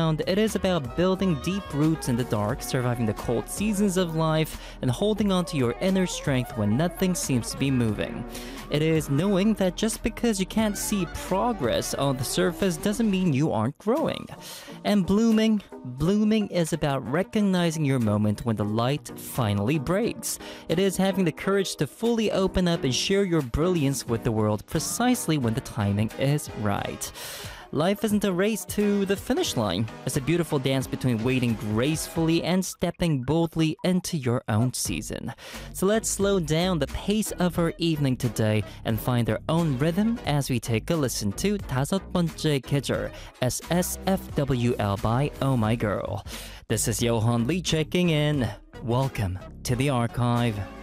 around, it is about building deep roots in the dark, surviving the cold seasons of life, and holding on to your inner strength when nothing seems to be moving. It is knowing that just because you can't see progress on the surface doesn't mean you aren't growing. And blooming is about recognizing your moment when the light finally breaks. It is having the courage to fully open up and share your brilliance with the world precisely when the timing is right. Life isn't a race to the finish line. It's a beautiful dance between waiting gracefully and stepping boldly into your own season. So let's slow down the pace of our evening today and find our own rhythm as we take a listen to 다섯 번째 계절, SSFWL by Oh My Girl. This is Johan Lee checking in. Welcome to the archive.